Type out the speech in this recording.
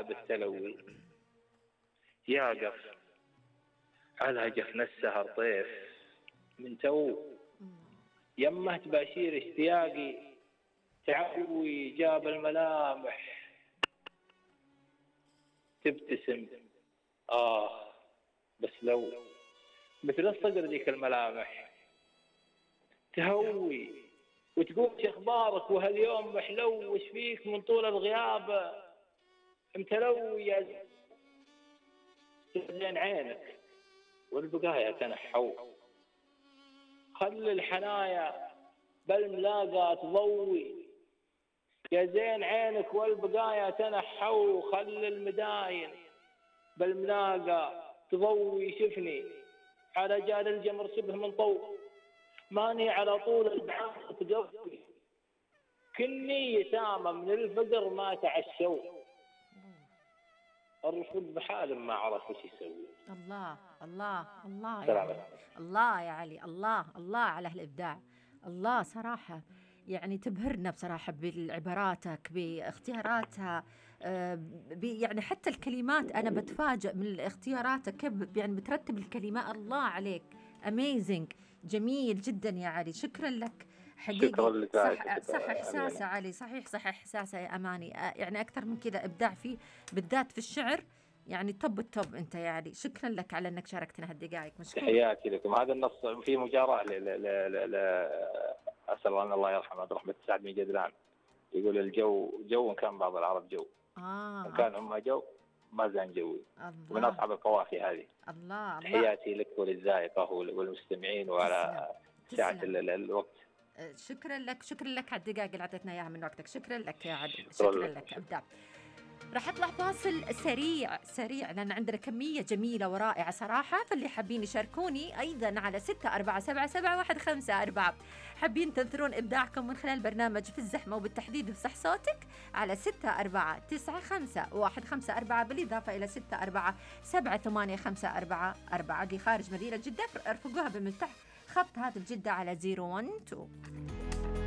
أصحاب التلوي يقف على جفن السهر طيف من تو يمه تباشير اشتياقي تعوي جاب الملامح تبتسم بس لو مثل الصقر ذيك الملامح تهوي وتقول شو اخبارك وهاليوم محلو وش فيك من طول الغياب متلوي يا زين عينك والبقايا تنحو خل الحنايا بالملاقى تضوي يا زين عينك والبقايا تنحو خل المداين بالملاقى تضوي شفني على جال الجمر شبه من طو ماني على طول البعاث تقفي كني يتامى من الفقر ما تعشوا الرشد بحال ما عرف وش يسوي. الله الله الله يا علي. الله يا علي، الله الله على هالإبداع. الله صراحة يعني تبهرنا بصراحة بعباراتك باختياراتها. يعني حتى الكلمات أنا بتفاجأ من اختياراتك كيف يعني بترتب الكلمات. الله عليك amazing، جميل جدا يا علي. شكرا لك حقيقي. صح إحساسه علي، صح إحساسه يا أماني. يعني أكثر من كذا إبداع فيه بالذات في الشعر، يعني توب التوب أنت يا علي. شكرا لك على أنك شاركتنا هالدقائق. مشكور. تحياتي لكم. هذا النص في مجاراة أسأل الله يرحمه برحمة سعد بن جدلان، يقول الجو جو كان بعض العرب جو وكان هم جو ما زان جوي. من أصعب القوافي هذه. الله تحياتي لك وللذائقة والمستمعين وعلى ساعة الوقت. شكرا لك على الدقائق اللي أعطيتنا إياها من وقتك. شكرا لك يا عادل. شكرا لك أبدع. راح أطلع فاصل سريع لأن عندنا كمية جميلة ورائعة صراحة. فاللي حابين يشاركوني أيضا على 64777154 حابين تنثرون إبداعكم من خلال برنامج في الزحمة وبالتحديد في صح صوتك على 64951554 بالإضافة إلى 64785444 اللي خارج مدينة جدة ارفقوها بمفتاح خط هاتف جدة على 012.